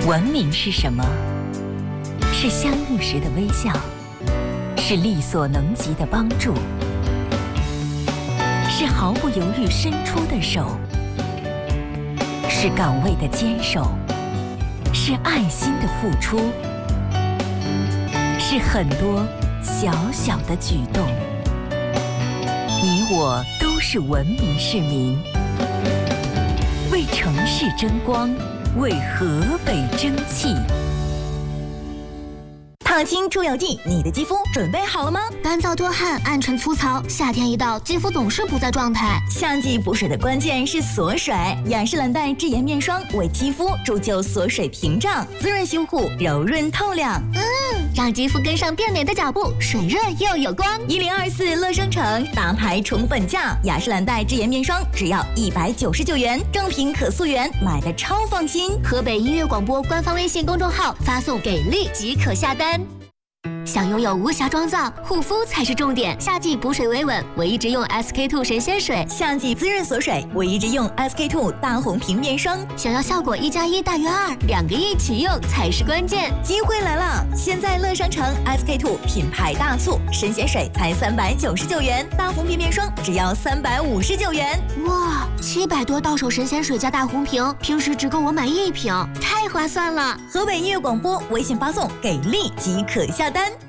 文明是什么？是相遇时的微笑，是力所能及的帮助，是毫不犹豫伸出的手，是岗位的坚守，是爱心的付出，是很多小小的举动。你我都是文明市民，为城市争光，为河北争气。 烫青出油剂，你的肌肤准备好了吗？ 干燥多汗，暗沉粗糙，夏天一到，肌肤总是不在状态。 夏季补水的关键是锁水，雅诗兰黛智妍面霜为肌肤铸就锁水屏障，滋润修护，柔润透亮。 让肌肤跟上变美的脚步，水润又有光。 1024乐生城大牌宠本价，雅诗兰黛智妍面霜只要199元，正品可溯源，买的超放心。 河北音乐广播官方微信公众号发送给力即可下单。想拥有无瑕妆造，护肤才是重点。夏季补水维稳，我一直用 SK2 神仙水； 夏季滋润锁水，我一直用 SK2 大红瓶面霜。 想要效果1+1大于2，2个一起用才是关键。 机会来了！现在乐商城 SK2 品牌大促，神仙水才399元，大红瓶面霜只要359元。 哇，700多到手神仙水加大红瓶，平时只够我买1瓶，太划算了！ 河北音乐广播微信发送给力即可下单。